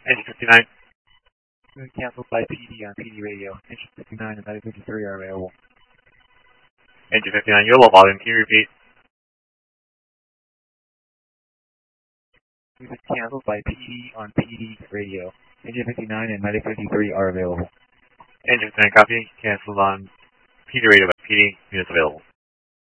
Engine 59. Canceled by PD on PD radio. Engine 59 and 53 are available. Engine 59, you're low volume. Can you repeat? We've been canceled by PD on PD radio. Engine 59 and 53 are available. Engine 59, copy. Canceled on PD radio by PD. Units available.